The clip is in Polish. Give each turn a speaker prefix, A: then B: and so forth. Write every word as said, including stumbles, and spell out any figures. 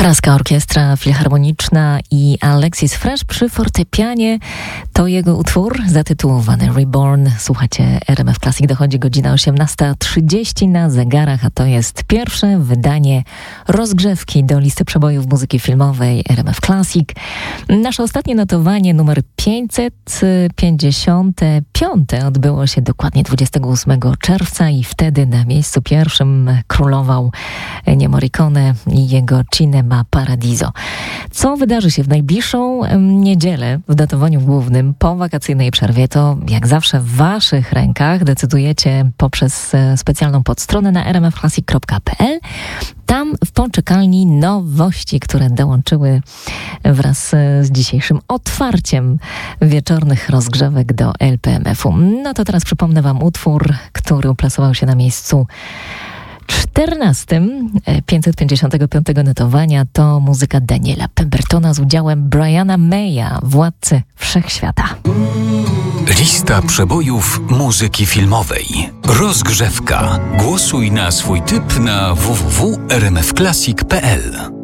A: Praska Orkiestra Filharmoniczna i Alexis Fresh przy fortepianie. To jego utwór zatytułowany Reborn. Słuchacie R M F Classic. Dochodzi godzina osiemnasta trzydzieści na zegarach, a to jest pierwsze wydanie rozgrzewki do listy przebojów muzyki filmowej R M F Classic. Nasze ostatnie notowanie numer pięćset pięćdziesiąte piąte odbyło się dokładnie dwudziestego ósmego czerwca i wtedy na miejscu pierwszym królował Ennio Morricone i jego Cinema Paradiso. Co wydarzy się w najbliższą niedzielę w datowaniu głównym po wakacyjnej przerwie, to jak zawsze w waszych rękach. Decydujecie poprzez specjalną podstronę na r m f classic kropka p l. Tam w poczekalni nowości, które dołączyły wraz z dzisiejszym otwarciem wieczornych rozgrzewek do L P M F u. No to teraz przypomnę wam utwór, który uplasował się na miejscu czternastym pięćset pięćdziesiątego piątego notowania. To muzyka Daniela Pembertona z udziałem Briana Maya, władcy wszechświata.
B: Lista przebojów muzyki filmowej. Rozgrzewka. Głosuj na swój typ na w w w kropka r m f classic kropka p l.